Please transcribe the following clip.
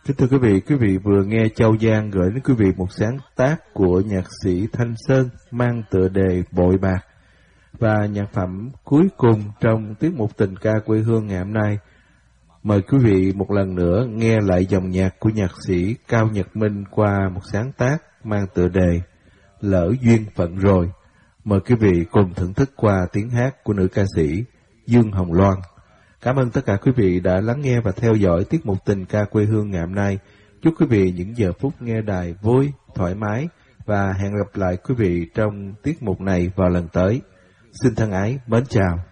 Kính thưa quý vị vừa nghe Châu Giang gửi đến quý vị một sáng tác của nhạc sĩ Thanh Sơn mang tựa đề Bội Bạc. Và nhạc phẩm cuối cùng trong tiết mục Tình ca quê hương ngày hôm nay, mời quý vị một lần nữa nghe lại dòng nhạc của nhạc sĩ Cao Nhật Minh qua một sáng tác mang tựa đề Lỡ Duyên Phận Rồi. Mời quý vị cùng thưởng thức qua tiếng hát của nữ ca sĩ Dương Hồng Loan. Cảm ơn tất cả quý vị đã lắng nghe và theo dõi tiết mục Tình ca quê hương ngày hôm nay. Chúc quý vị những giờ phút nghe đài vui, thoải mái và hẹn gặp lại quý vị trong tiết mục này vào lần tới. Xin thân ái, mến chào.